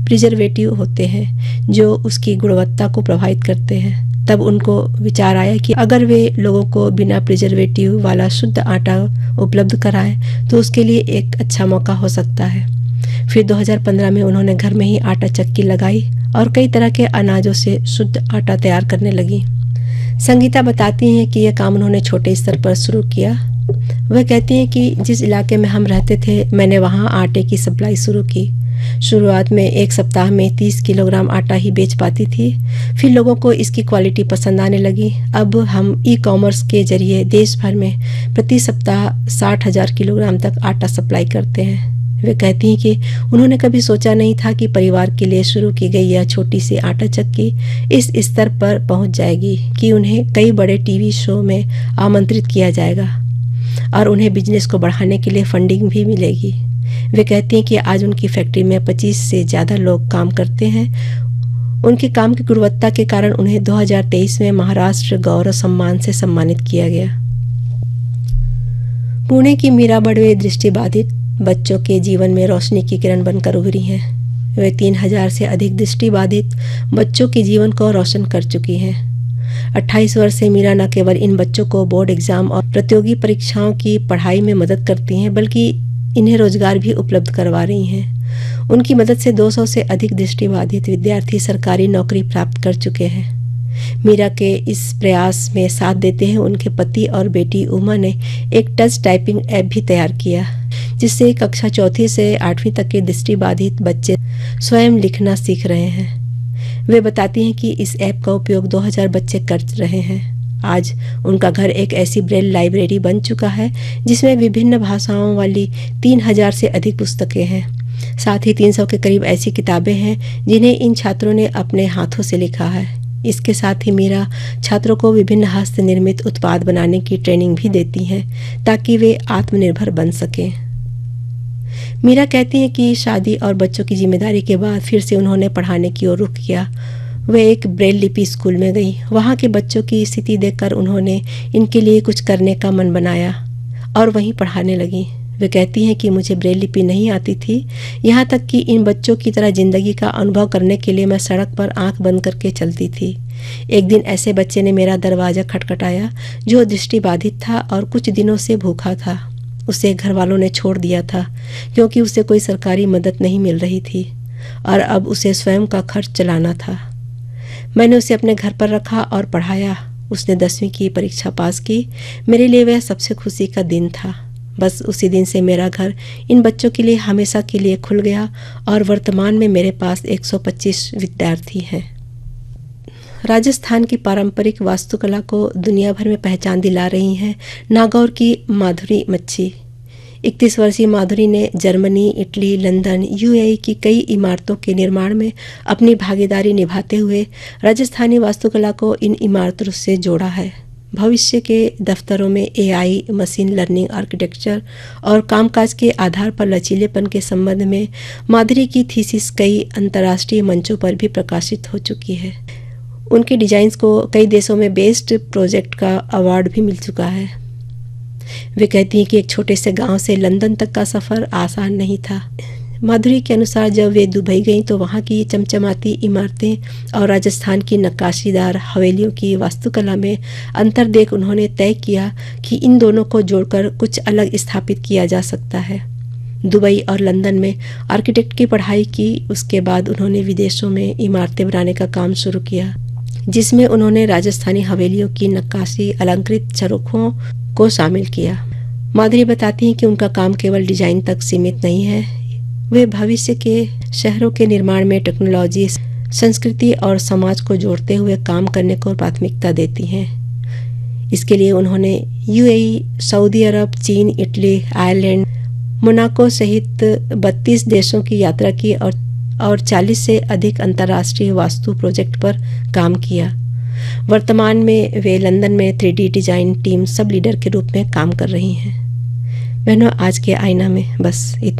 Preservative होते हैं जो उसकी गुणवत्ता को प्रभावित करते हैं। तब उनको विचार आया कि अगर वे लोगों को बिना प्रिजर्वेटिव वाला शुद्ध आटा उपलब्ध कराएं तो उसके लिए एक अच्छा मौका हो सकता है। फिर 2015 में उन्होंने घर में ही आटा चक्की लगाई और कई तरह के अनाजों से शुद्ध आटा तैयार करने लगी। संगीता बताती हैं कि यह काम उन्होंने छोटे स्तर पर शुरू किया। वह कहती हैं कि जिस इलाके में हम रहते थे मैंने वहाँ आटे की सप्लाई शुरू की। शुरुआत में एक सप्ताह में 30 किलोग्राम आटा ही बेच पाती थी। फिर लोगों को इसकी क्वालिटी पसंद आने लगी। अब हम ई-कॉमर्स के जरिए देश भर में प्रति सप्ताह 60,000 किलोग्राम तक आटा सप्लाई करते हैं। वे कहती हैं कि उन्होंने कभी सोचा नहीं था कि परिवार के लिए शुरू की गई यह छोटी सी आटा चक्की इस स्तर पर पहुंच जाएगी कि उन्हें कई बड़े टीवी शो में आमंत्रित किया जाएगा और उन्हें बिजनेस को बढ़ाने के लिए फंडिंग भी मिलेगी। वे कहती हैं कि आज उनकी फैक्ट्री में 25 से ज़्यादा लोग काम करते हैं। उनके काम की गुणवत्ता के कारण उन्हें 2023 में महाराष्ट्र गौरव सम्मान से सम्मानित किया गया। पुणे की मीरा बड़वे दृष्टिबाधित बच्चों के जीवन में रोशनी की किरण बनकर उभरी हैं। वे 3000 से अधिक दृष्टिबाधित बच्चों के जीवन को रोशन कर चुकी हैं। 28 वर्ष से मीरा न केवल इन बच्चों को बोर्ड एग्जाम और प्रतियोगी परीक्षाओं की पढ़ाई में मदद करती हैं बल्कि इन्हें रोजगार भी उपलब्ध करवा रही हैं। उनकी मदद से 200 से अधिक दृष्टिबाधित विद्यार्थी सरकारी नौकरी प्राप्त कर चुके हैं। मीरा के इस प्रयास में साथ देते हैं उनके पति और बेटी उमा ने एक टच टाइपिंग ऐप भी तैयार किया जिससे कक्षा 4 से 8वीं तक के दृष्टिबाधित बच्चे स्वयं लिखना सीख रहे हैं। वे बताती हैं कि इस ऐप का उपयोग 2000 बच्चे कर रहे हैं। आज उनका घर एक ऐसी ब्रेल लाइब्रेरी बन चुका है जिसमें विभिन्न भाषाओं वाली 3000 से अधिक पुस्तकें हैं। साथ ही 300 के करीब ऐसी किताबें हैं जिन्हें इन छात्रों ने अपने हाथों से लिखा है। इसके साथ ही मीरा छात्रों को विभिन्न हस्त निर्मित उत्पाद बनाने की ट्रेनिंग भी देती हैं ताकि वे आत्मनिर्भर बन सकें। मीरा कहती हैं कि शादी और बच्चों की जिम्मेदारी के बाद फिर से उन्होंने पढ़ाने की ओर रुख किया। वे एक ब्रेल लिपि स्कूल में गई। वहाँ के बच्चों की स्थिति देखकर उन्होंने इनके लिए कुछ करने का मन बनाया और वहीं पढ़ाने लगी। वे कहती हैं कि मुझे ब्रेल लिपि नहीं आती थी, यहाँ तक कि इन बच्चों की तरह जिंदगी का अनुभव करने के लिए मैं सड़क पर आंख बंद करके चलती थी। एक दिन ऐसे बच्चे ने मेरा दरवाज़ा खटखटाया जो दृष्टिबाधित था और कुछ दिनों से भूखा था। उसे घर वालों ने छोड़ दिया था क्योंकि उसे कोई सरकारी मदद नहीं मिल रही थी और अब उसे स्वयं का खर्च चलाना था। मैंने उसे अपने घर पर रखा और पढ़ाया। उसने 10वीं की परीक्षा पास की। मेरे लिए वह सबसे खुशी का दिन था। बस उसी दिन से मेरा घर इन बच्चों के लिए हमेशा के लिए खुल गया और वर्तमान में मेरे पास 125 विद्यार्थी हैं। राजस्थान की पारंपरिक वास्तुकला को दुनिया भर में पहचान दिला रही हैं नागौर की माधुरी मच्छी। 31 वर्षीय माधुरी ने जर्मनी, इटली, लंदन, यूएई की कई इमारतों के निर्माण में अपनी भागीदारी निभाते हुए राजस्थानी वास्तुकला को इन इमारतों से जोड़ा है। भविष्य के दफ्तरों में एआई, मशीन लर्निंग, आर्किटेक्चर और कामकाज के आधार पर लचीलेपन के संबंध में माधुरी की थीसिस कई अंतर्राष्ट्रीय मंचों पर भी प्रकाशित हो चुकी है। उनके डिजाइन्स को कई देशों में बेस्ट प्रोजेक्ट का अवार्ड भी मिल चुका है। वे कहती हैं कि एक छोटे से गांव से लंदन तक का सफ़र आसान नहीं था। माधुरी के अनुसार जब वे दुबई गईं तो वहाँ की चमचमाती इमारतें और राजस्थान की नक्काशीदार हवेलियों की वास्तुकला में अंतर देख उन्होंने तय किया कि इन दोनों को जोड़कर कुछ अलग स्थापित किया जा सकता है। दुबई और लंदन में आर्किटेक्ट की पढ़ाई की। उसके बाद उन्होंने विदेशों में इमारतें बनाने का काम शुरू किया जिसमें उन्होंने राजस्थानी हवेलियों की नक्काशी, अलंकृत झरोखों को शामिल किया। माधुरी बताती हैं कि उनका काम केवल डिजाइन तक सीमित नहीं है। वे भविष्य के शहरों के निर्माण में टेक्नोलॉजी, संस्कृति और समाज को जोड़ते हुए काम करने को प्राथमिकता देती हैं। इसके लिए उन्होंने यूएई, सऊदी अरब, चीन, इटली, आयरलैंड, मोनाको सहित 32 देशों की यात्रा की और 40 से अधिक अंतर्राष्ट्रीय वास्तु प्रोजेक्ट पर काम किया। वर्तमान में वे लंदन में 3D डिजाइन टीम सब लीडर के रूप में काम कर रही हैं। बहनों, आज के आईना में बस इतना।